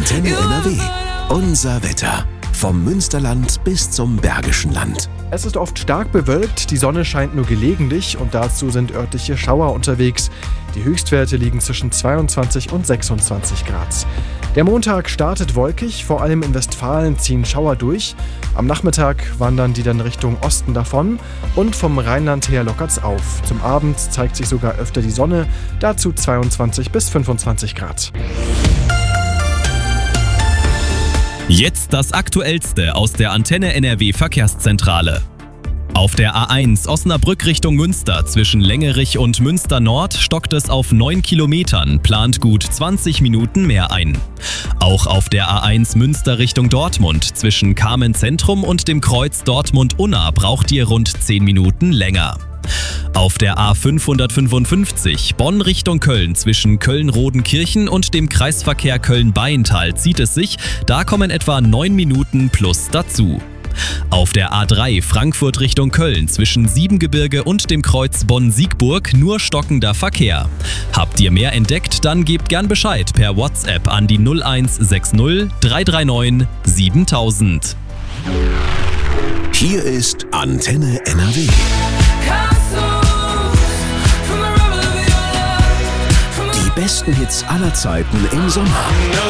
Antenne NRW. Unser Wetter. Vom Münsterland bis zum Bergischen Land. Es ist oft stark bewölkt, die Sonne scheint nur gelegentlich und dazu sind örtliche Schauer unterwegs. Die Höchstwerte liegen zwischen 22 und 26 Grad. Der Montag startet wolkig, vor allem in Westfalen ziehen Schauer durch. Am Nachmittag wandern die dann Richtung Osten davon und vom Rheinland her lockert's auf. Zum Abend zeigt sich sogar öfter die Sonne, dazu 22 bis 25 Grad. Jetzt das Aktuellste aus der Antenne NRW Verkehrszentrale. Auf der A1 Osnabrück Richtung Münster zwischen Längerich und Münster Nord stockt es auf 9 Kilometern, plant gut 20 Minuten mehr ein. Auch auf der A1 Münster Richtung Dortmund zwischen Kamen Zentrum und dem Kreuz Dortmund-Unna braucht ihr rund 10 Minuten länger. Auf der A555 Bonn Richtung Köln zwischen Köln-Rodenkirchen und dem Kreisverkehr Köln-Bayental zieht es sich, da kommen etwa 9 Minuten plus dazu. Auf der A3 Frankfurt Richtung Köln zwischen Siebengebirge und dem Kreuz Bonn-Siegburg nur stockender Verkehr. Habt ihr mehr entdeckt, dann gebt gern Bescheid per WhatsApp an die 0160 339 7000. Hier ist Antenne NRW. Die besten Hits aller Zeiten im Sommer.